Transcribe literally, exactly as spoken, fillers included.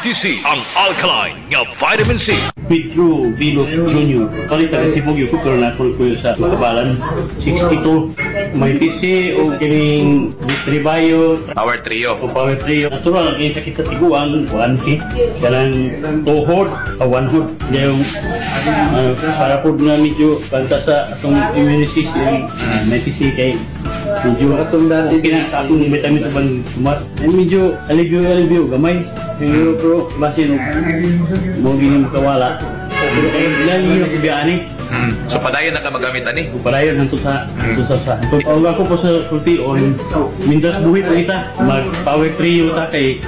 T C ang alkaline nga vitamin C. Pedro Vilo Junior Kali taga Sibog yung pero nakul ko sa Kabalan sixty-two may P C o kining Tribayo Power Trio. o Power Trio natural ang sakit sa tiguan one K kanang tuhod o one hood yung uh, para po na medyo banta sa atong immune system uh, may P C kay medyo atong dati kina sa atong vitamin sa bang sumat eh, medyo alivio alivio gamay pero pero base no mo gini makawala pero kay ilan yung kubiyani Hmm. So padayon na ka magamit ani. padayon hanto sa hanto sa sa so, ako po sa sulti on mindas buhit kita mag power trio ta kay